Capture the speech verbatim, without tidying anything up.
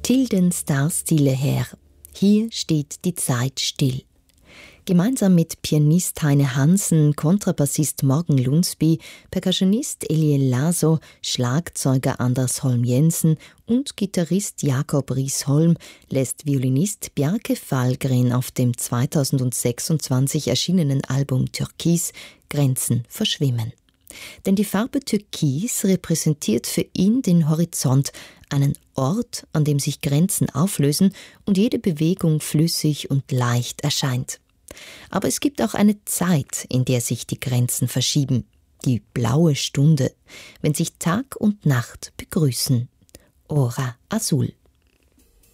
Tilden Starstille her. Hier steht die Zeit still. Gemeinsam mit Pianist Heine Hansen, Kontrabassist Morgan Lunsby, Percussionist Eliel Laso, Schlagzeuger Anders Holm-Jensen und Gitarrist Jakob Riesholm lässt Violinist Bjarke Fallgren auf dem zweitausendsechsundzwanzig erschienenen Album Türkis Grenzen verschwimmen. Denn die Farbe Türkis repräsentiert für ihn den Horizont, einen Ort, an dem sich Grenzen auflösen und jede Bewegung flüssig und leicht erscheint. Aber es gibt auch eine Zeit, in der sich die Grenzen verschieben. Die blaue Stunde, wenn sich Tag und Nacht begrüßen. Hora Azul.